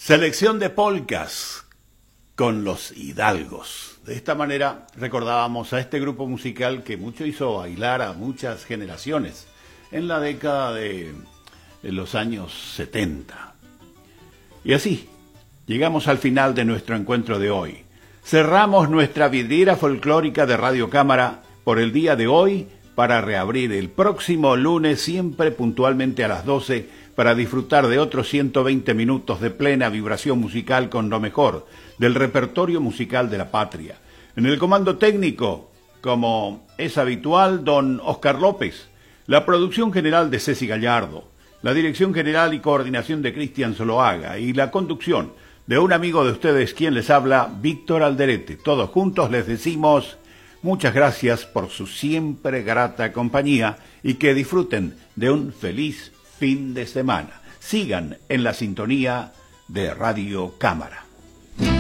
Selección de polcas con los Hidalgos. De esta manera recordábamos a este grupo musical que mucho hizo bailar a muchas generaciones en la década de los años 70. Y así, llegamos al final de nuestro encuentro de hoy. Cerramos nuestra vidriera folclórica de Radio Cámara por el día de hoy para reabrir el próximo lunes, siempre puntualmente a las 12, para disfrutar de otros 120 minutos de plena vibración musical con lo mejor del repertorio musical de la patria. En el comando técnico, como es habitual, don Oscar López, la producción general de Ceci Gallardo, la dirección general y coordinación de Cristian Zoloaga y la conducción de un amigo de ustedes, quien les habla, Víctor Alderete. Todos juntos les decimos muchas gracias por su siempre grata compañía y que disfruten de un feliz fin de semana. Sigan en la sintonía de Radio Cámara.